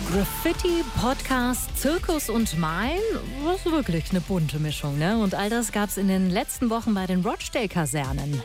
Graffiti, Podcast, Zirkus und Malen, was wirklich eine bunte Mischung, ne? Und all das gab's in den letzten Wochen bei den Rochdale-Kasernen.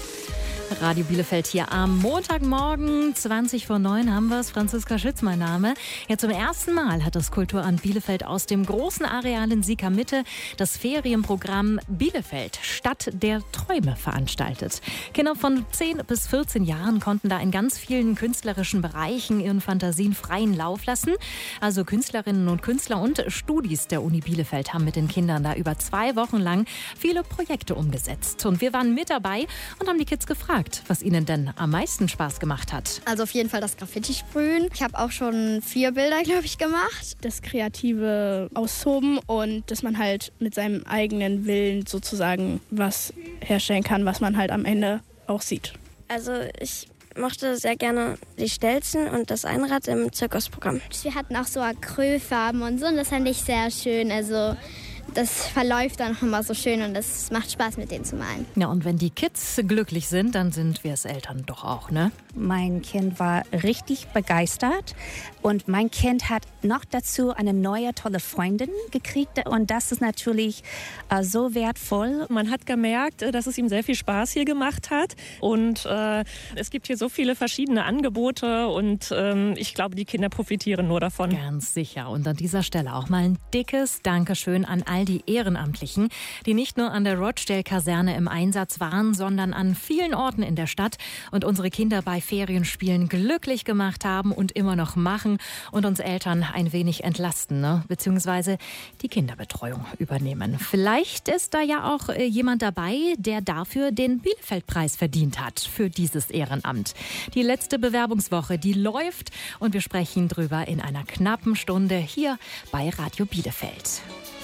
Radio Bielefeld hier am Montagmorgen, 8:20 haben wir es. Franziska Schütz, mein Name. Ja, zum ersten Mal hat das Kulturamt Bielefeld aus dem großen Areal in Sieker-Mitte das Ferienprogramm Bielefeld Stadt der Träume veranstaltet. Kinder von 10 bis 14 Jahren konnten da in ganz vielen künstlerischen Bereichen ihren Fantasien freien Lauf lassen. Also Künstlerinnen und Künstler und Studis der Uni Bielefeld haben mit den Kindern da über 2 Wochen lang viele Projekte umgesetzt. Und wir waren mit dabei und haben die Kids gefragt, was ihnen denn am meisten Spaß gemacht hat. Also auf jeden Fall das Graffiti-Sprühen. Ich habe auch schon 4 Bilder, glaube ich, gemacht. Das kreative Austoben und dass man halt mit seinem eigenen Willen sozusagen was herstellen kann, was man halt am Ende auch sieht. Also ich mochte sehr gerne die Stelzen und das Einrad im Zirkusprogramm. Wir hatten auch so Acrylfarben und so und das fand ich sehr schön. Also das verläuft dann auch immer so schön und es macht Spaß, mit denen zu malen. Ja, und wenn die Kids glücklich sind, dann sind wir als Eltern doch auch, ne? Mein Kind war richtig begeistert und mein Kind hat noch dazu eine neue, tolle Freundin gekriegt und das ist natürlich so wertvoll. Man hat gemerkt, dass es ihm sehr viel Spaß hier gemacht hat und es gibt hier so viele verschiedene Angebote und ich glaube, die Kinder profitieren nur davon. Ganz sicher. Und an dieser Stelle auch mal ein dickes Dankeschön an all die Ehrenamtlichen, die nicht nur an der Rochdale-Kaserne im Einsatz waren, sondern an vielen Orten in der Stadt und unsere Kinder bei Ferienspielen glücklich gemacht haben und immer noch machen und uns Eltern ein wenig entlasten, ne? Beziehungsweise die Kinderbetreuung übernehmen. Vielleicht ist da ja auch jemand dabei, der dafür den Bielefeld-Preis verdient hat für dieses Ehrenamt. Die letzte Bewerbungswoche, die läuft und wir sprechen drüber in einer knappen Stunde hier bei Radio Bielefeld.